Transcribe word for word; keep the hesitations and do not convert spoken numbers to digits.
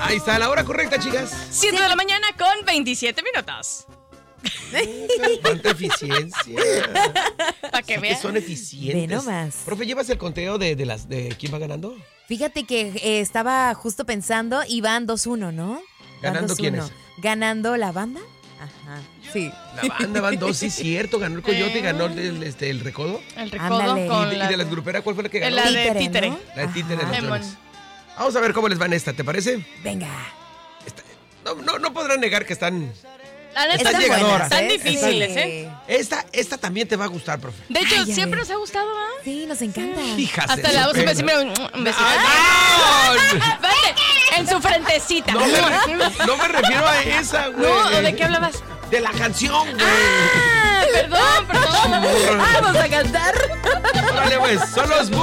Ahí está la hora correcta, chicas. siete de la mañana con veintisiete minutos. Cuánta eficiencia. Para que Sí, vean. que son eficientes. Ve nomás. Profe, ¿llevas el conteo de, de las de quién va ganando? Fíjate que eh, estaba justo pensando y van dos uno, ¿no? Van ¿Ganando quién dos uno. ¿Ganando la banda? Ajá, sí. La banda van dos, sí, cierto. Ganó el Coyote y ganó el, este, el Recodo. El recodo Ándale. con Y de, la... y de las gruperas, ¿cuál fue la que ganó? La de Títere, títere. ¿no? La de Títere Ajá. de los Lemon. Drones. Vamos a ver cómo les va en esta, ¿te parece? Venga. Esta- no, no, no podrán negar que están... La neta, Están están llegadoras, Están ¿eh? difíciles, Sí. ¿eh? Esta, esta también te va a gustar, profe. De hecho, Ay, ya siempre ves. nos ha gustado, ¿ah? Sí, nos encanta. Hijas de Hasta su le damos un pena. besito. Un besito. ¡Ay, no! Espérate, en su frentecita. No me, refiero, no me refiero a esa, güey. No, ¿de qué hablabas? De la canción, güey. Ah, perdón, perdón. Vamos a cantar. Órale, pues, son los